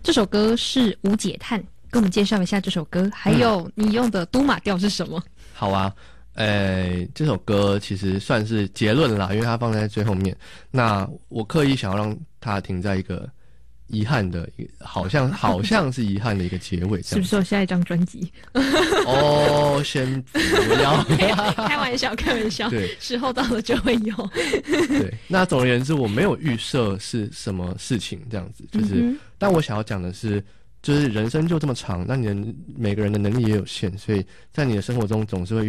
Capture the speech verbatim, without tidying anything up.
这首歌是无解叹，跟我们介绍一下这首歌，还有你用的都马调是什么？ 好啊。呃，这首歌其实算是结论啦，因为它放在最后面。那我刻意想要让它停在一个遗憾的，好像好像是遗憾的一个结尾，这样。 是不是有下一张专辑？ 哦，先不要， 开玩笑，开玩笑。 对， 时候到了就会有。 对，那总而言之，我没有预设是什么事情，这样子，就是，嗯、但我想要讲的是。就是人生就这么长，那你的每个人的能力也有限，所以在你的生活中总是会遇